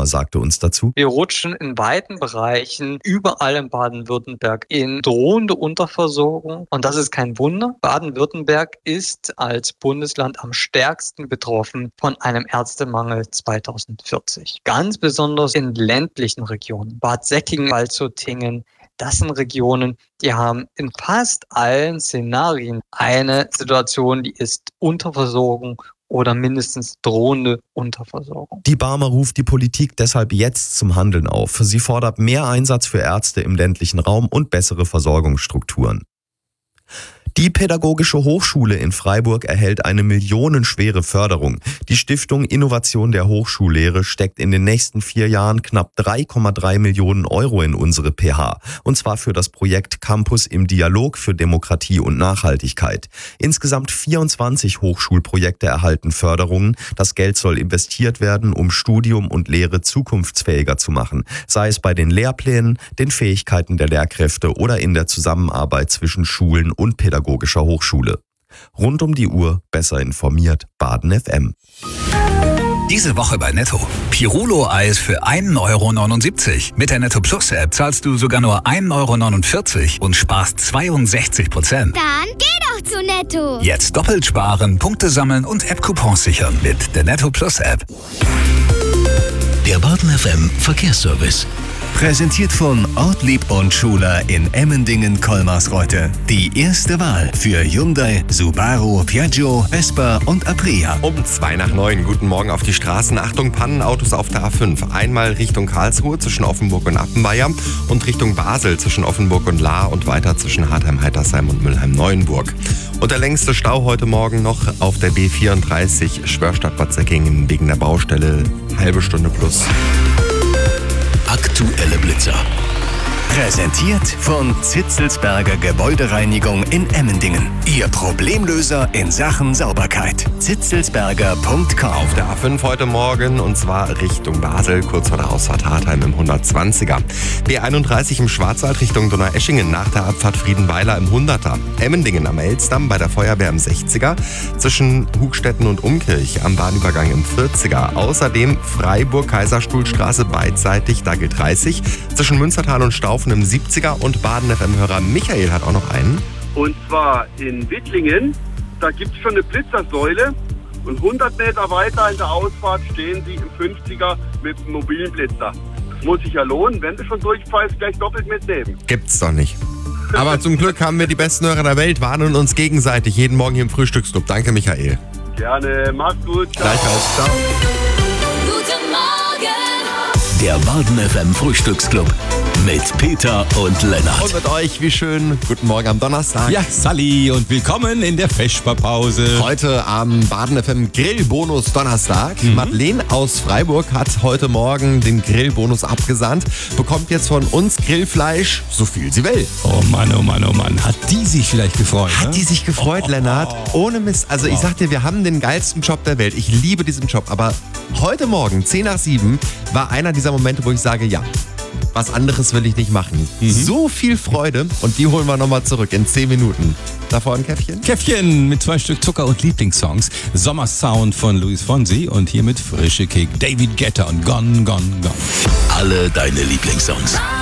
Hofhammer sagte uns dazu: Wir rutschen in weiten Bereichen überall in Baden-Württemberg in drohende Unterversorgung. Und das ist kein Wunder. Baden-Württemberg ist als Bundesland am stärksten betroffen von einem Ärztemangel 2040. Ganz besonders in ländlichen Regionen. Bad Säckingen, Waldshutingen, das sind Regionen, die haben in fast allen Szenarien eine Situation, die ist Unterversorgung oder mindestens drohende Unterversorgung. Die Barmer ruft die Politik deshalb jetzt zum Handeln auf. Sie fordert mehr Einsatz für Ärzte im ländlichen Raum und bessere Versorgungsstrukturen. Die Pädagogische Hochschule in Freiburg erhält eine millionenschwere Förderung. Die Stiftung Innovation der Hochschullehre steckt in den nächsten 4 Jahren knapp 3,3 Millionen Euro in unsere PH. Und zwar für das Projekt Campus im Dialog für Demokratie und Nachhaltigkeit. Insgesamt 24 Hochschulprojekte erhalten Förderungen. Das Geld soll investiert werden, um Studium und Lehre zukunftsfähiger zu machen. Sei es bei den Lehrplänen, den Fähigkeiten der Lehrkräfte oder in der Zusammenarbeit zwischen Schulen und Pädagogischer Hochschule. Rund um die Uhr besser informiert, Baden FM. Diese Woche bei Netto. Pirulo-Eis für 1,79 €. Mit der Netto Plus App zahlst du sogar nur 1,49 € und sparst 62%. Dann geh doch zu Netto. Jetzt doppelt sparen, Punkte sammeln und App-Coupons sichern mit der Netto Plus App. Der Baden FM Verkehrsservice. Präsentiert von Ortlieb und Schuler in Emmendingen-Kolmarsreuth. Die erste Wahl für Hyundai, Subaru, Piaggio, Vespa und Aprilia. Um 8:02. Guten Morgen auf die Straßen. Achtung, Pannenautos auf der A5. Einmal Richtung Karlsruhe zwischen Offenburg und Appenweier und Richtung Basel zwischen Offenburg und Lahr und weiter zwischen Hartheim-Heitersheim und Mülheim-Neuenburg. Und der längste Stau heute Morgen noch auf der B34 Schwörstadt-Bad Säckingen wegen der Baustelle. Halbe Stunde plus. Aktuelle Blitzer. Präsentiert von Zitzelsberger Gebäudereinigung in Emmendingen. Ihr Problemlöser in Sachen Sauberkeit. zitzelsberger.com. Auf der A5 heute Morgen und zwar Richtung Basel, kurz vor der Ausfahrt Hartheim im 120er. B31 im Schwarzwald Richtung Donaueschingen nach der Abfahrt Friedenweiler im 100er. Emmendingen am Elsdamm bei der Feuerwehr im 60er. Zwischen Hugstetten und Umkirch am Bahnübergang im 40er. Außerdem Freiburg-Kaiserstuhlstraße beidseitig, da gilt 30. Zwischen Münstertal und Staufen im 70er und Baden-FM-Hörer Michael hat auch noch einen. Und zwar in Wittlingen, da gibt es schon eine Blitzersäule und 100 Meter weiter in der Ausfahrt stehen sie im 50er mit einem mobilen Blitzer. Das muss sich ja lohnen, wenn du schon durchfällst, gleich doppelt mitnehmen. Gibt's doch nicht. Aber zum Glück haben wir die besten Hörer der Welt, warnen uns gegenseitig jeden Morgen hier im Frühstücksclub. Danke, Michael. Gerne, mach's gut. Ciao. Gleichfalls, ciao. Guten Morgen. Der Baden FM Frühstücksclub mit Peter und Lennart. Und mit euch, wie schön. Guten Morgen am Donnerstag. Ja, Sally und willkommen in der Vesperpause. Heute am Baden FM Grillbonus Donnerstag. Madeleine aus Freiburg hat heute Morgen den Grillbonus abgesandt, bekommt jetzt von uns Grillfleisch, so viel sie will. Oh Mann, oh Mann, oh Mann. Hat die sich vielleicht gefreut? Hat ne? die sich gefreut, Lennart? Ohne Mist. Also ich sag dir, wir haben den geilsten Job der Welt. Ich liebe diesen Job. Aber heute Morgen, 6:10, war einer dieser Momente, wo ich sage, ja, was anderes will ich nicht machen. So viel Freude und die holen wir nochmal zurück in 10 Minuten. Davor ein Käffchen? Käffchen mit 2 Stück Zucker und Lieblingssongs. Sommersound von Luis Fonsi und hier mit Frische Kick, David Guetta und Gone, Gone, Gone. Alle deine Lieblingssongs.